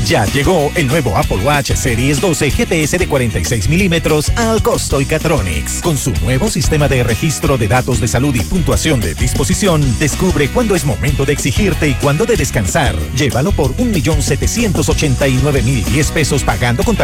Ya llegó el nuevo Apple Watch Series 12 GPS de 46 milímetros al costo Icatronics. Con su nuevo sistema de registro de datos de salud y puntuación de disposición, descubre cuándo es momento de exigirte y cuándo de descansar. Llévalo por $1.789.010 pagando con